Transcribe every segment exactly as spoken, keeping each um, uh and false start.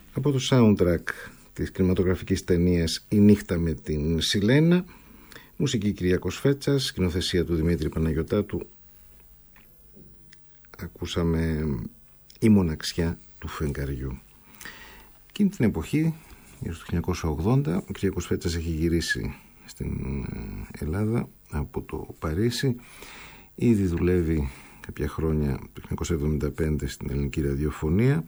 από το soundtrack της κινηματογραφικής ταινίας «Η νύχτα με την Σιλένα», μουσική Κυριάκος Φέτσας, σκηνοθεσία του Δημήτρη Παναγιωτάτου. Ακούσαμε «Η μοναξιά του φεγγαριού». Εκείνη την εποχή, γύρω στο χίλια εννιακόσια ογδόντα, ο Κυριάκος Φέτσας έχει γυρίσει στην Ελλάδα από το Παρίσι. Ήδη δουλεύει κάποια χρόνια, το χίλια εννιακόσια εβδομήντα πέντε, στην ελληνική ραδιοφωνία.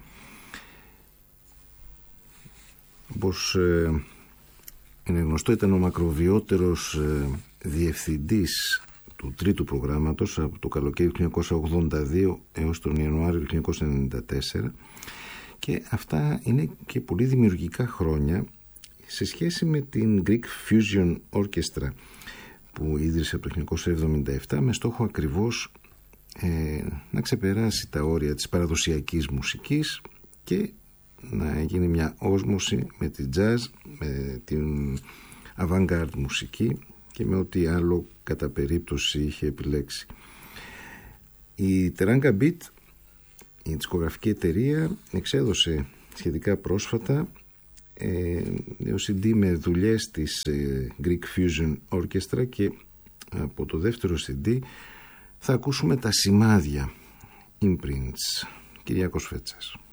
Όπως ε, είναι γνωστό, ήταν ο μακροβιότερος ε, διευθυντής του τρίτου προγράμματος από το καλοκαίρι του χίλια εννιακόσια ογδόντα δύο έως τον Ιανουάριο του χίλια εννιακόσια ενενήντα τέσσερα, και αυτά είναι και πολύ δημιουργικά χρόνια σε σχέση με την Greek Fusion Orchestra που ίδρυσε από το χίλια εννιακόσια εβδομήντα επτά με στόχο ακριβώς ε, να ξεπεράσει τα όρια της παραδοσιακής μουσικής και να γίνει μια όσμωση με την jazz, με την avant-garde μουσική και με ό,τι άλλο κατά περίπτωση είχε επιλέξει. Η Teranga Beat, η δισκογραφική εταιρεία, εξέδωσε σχετικά πρόσφατα ε, νέο σι ντι με δουλειές της ε, Greek Fusion Orchestra, και από το δεύτερο σι ντι θα ακούσουμε τα σημάδια, imprints. Κυριάκος Φέτσας.